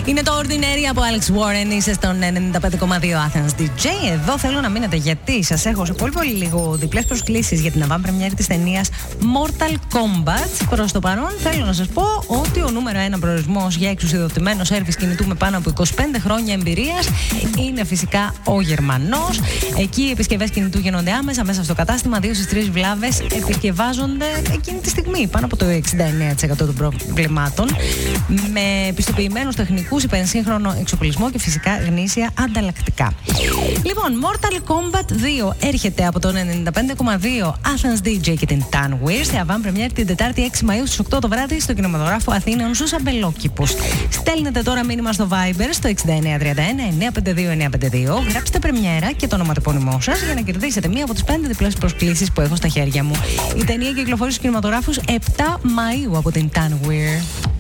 Είναι το Ordinary από Alex Warren. Είσαι στον 95,2 Athens DJ. Εδώ θέλω να μείνετε γιατί σας έχω σε πολύ πολύ λίγο διπλές προσκλήσεις για την avant-première της ταινίας Mortal Kombat. Προς το παρόν θέλω να σας πω ότι ο νούμερο 1 προορισμός για εξουσιοδοτημένο σέρβις κινητού με πάνω από 25 χρόνια εμπειρίας είναι φυσικά ο Γερμανός. Εκεί οι επισκευές κινητού γίνονται άμεσα μέσα στο κατάστημα. 2 στις 3 βλάβες επισκευάζονται εκείνη τη στιγμή. Πάνω από το 69% των προβλημάτων. Με πιστοποιημένους τεχνικούς, υπερσύγχρονο εξοπλισμό και φυσικά γνήσια ανταλλακτικά. Λοιπόν, Mortal Kombat 2 έρχεται από το 95,2 Athens DJ και την Tanweer σε avant-première την Τετάρτη 6 Μαΐου στις 8 το βράδυ στο κινηματογράφο Αθήνεων στους Αμπελόκηπους. Στέλνετε τώρα μήνυμα στο Viber στο 6931-952-952. Γράψτε πρεμιέρα και το ονοματεπώνυμό σας για να κερδίσετε μία από τις 5 διπλές προσκλήσεις που έχω στα χέρια μου. Η ταινία κυκλοφορεί στους κινηματογράφους 7 Μαΐου από την Tanweer.